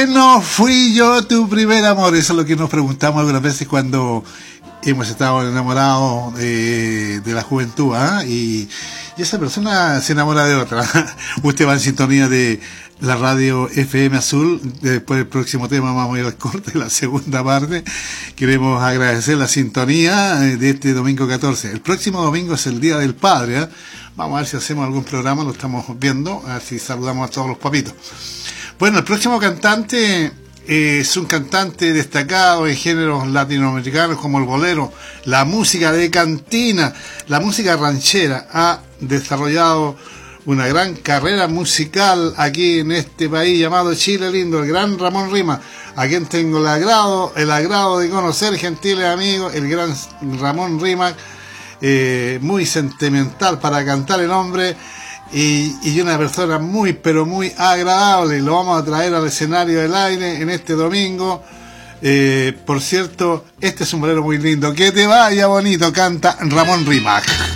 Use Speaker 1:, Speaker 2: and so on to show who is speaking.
Speaker 1: que no fui yo tu primer amor? Eso es lo que nos preguntamos algunas veces cuando hemos estado enamorados de la juventud, ¿eh? Y esa persona se enamora de otra. Usted va en sintonía de la radio FM Azul. Después del próximo tema vamos a ir al corte, la segunda parte. Queremos agradecer la sintonía de este domingo 14. El próximo domingo es el Día del Padre, ¿eh? Vamos a ver si hacemos algún programa, lo estamos viendo, a ver si saludamos a todos los papitos. Bueno, el próximo cantante es un cantante destacado en géneros latinoamericanos como el bolero, la música de cantina, la música ranchera. Ha desarrollado una gran carrera musical aquí en este país llamado Chile lindo, el gran Ramón Rimas, a quien tengo el agrado de conocer, gentiles amigos, el gran Ramón Rimas, muy sentimental para cantar el hombre. Y una persona muy, pero muy agradable. Lo vamos a traer al escenario del aire en este domingo. Por cierto, este es un bolero muy lindo. Que te vaya bonito, canta Ramón Rimac.